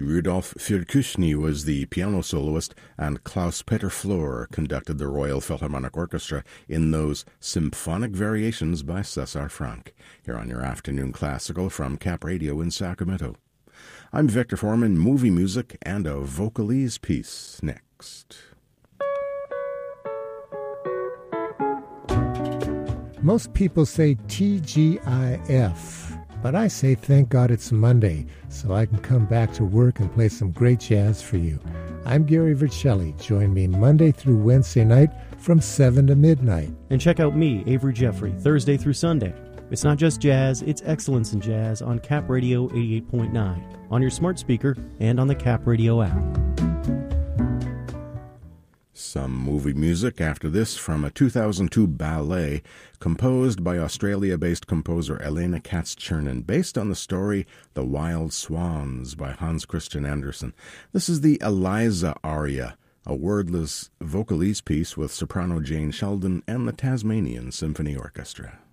Rudolf Firkushny was the piano soloist, and Klaus-Peter Flor conducted the Royal Philharmonic Orchestra in those symphonic variations by César Franck, here on your Afternoon Classical from Cap Radio in Sacramento. I'm Victor Foreman. Movie music and a vocalese piece next. Most people say TGIF, but I say thank God it's Monday, so I can come back to work and play some great jazz for you. I'm Gary Vercelli. Join me Monday through Wednesday night from 7 to midnight. And check out me, Avery Jeffrey, Thursday through Sunday. It's not just jazz, it's excellence in jazz on Cap Radio 88.9, on your smart speaker, and on the Cap Radio app. Some movie music after this from a 2002 ballet composed by Australia-based composer Elena Katz-Chernin, based on the story The Wild Swans by Hans Christian Andersen. This is the Eliza aria, a wordless vocalese piece with soprano Jane Sheldon and the Tasmanian Symphony Orchestra.